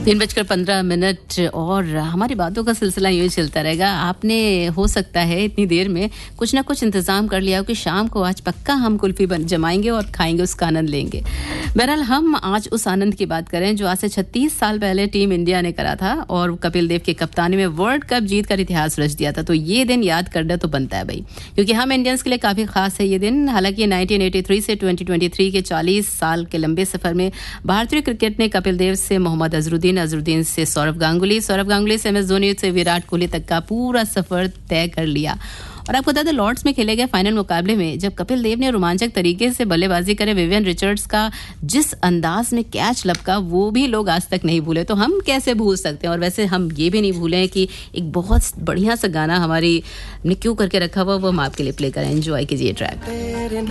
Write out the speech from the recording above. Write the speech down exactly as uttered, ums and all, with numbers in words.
तीन बजकर पंद्रह मिनट और हमारी बातों का सिलसिला यूँ ही चलता रहेगा। आपने हो सकता है इतनी देर में कुछ ना कुछ इंतज़ाम कर लिया हो कि शाम को आज पक्का हम कुल्फ़ी बन जमाएंगे और खाएंगे, उसका आनंद लेंगे। बहरहाल हम आज उस आनंद की बात करें जो आज से छत्तीस साल पहले टीम इंडिया ने करा था और कपिल देव की कप्तानी में वर्ल्ड कप जीत कर इतिहास रच दिया था। तो ये दिन याद करना तो बनता है भाई, क्योंकि हम इंडियंस के लिए काफ़ी ख़ास है ये दिन। हालांकि नाइनटीन एटी थ्री से ट्वेंटी ट्वेंटी थ्री के चालीस साल के लंबे सफ़र में भारतीय क्रिकेट ने कपिल देव से मोहम्मद अजरुद्दीन, अजरुद्दीन से सौरव गांगुली, सौरव गांगुली से एम एस धोनी से विराट कोहली तक का पूरा सफर तय कर लिया। और आपको बता दें, लॉर्ड्स में खेले गए फाइनल मुकाबले में जब कपिल देव ने रोमांचक तरीके से बल्लेबाजी करे, विवियन रिचर्ड्स का जिस अंदाज में कैच लपका वो भी लोग आज तक नहीं भूले। तो हम कैसे भूल सकते हैं। और वैसे हम ये भी नहीं भूलें कि एक बहुत बढ़िया सा गाना हमारी ने क्यों करके रखा हुआ, वो हम आपके लिए प्ले करें। एंजॉय कीजिए ट्रैक।